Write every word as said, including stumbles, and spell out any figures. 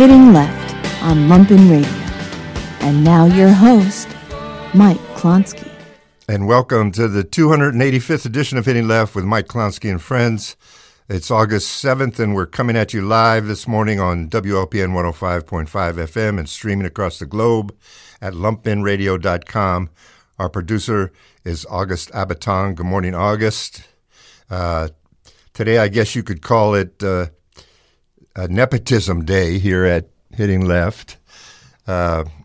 Hitting Left on Lumpen Radio. And now your host, Mike Klonsky. And welcome to the two hundred eighty-fifth edition of Hitting Left with Mike Klonsky and friends. It's August seventh, and we're coming at you live this morning on W L P N one oh five point five F M and streaming across the globe at lumpen radio dot com. Our producer is August Abatong. Good morning, August. Uh, today, I guess you could call it uh, a nepotism day here at Hitting Left. Uh,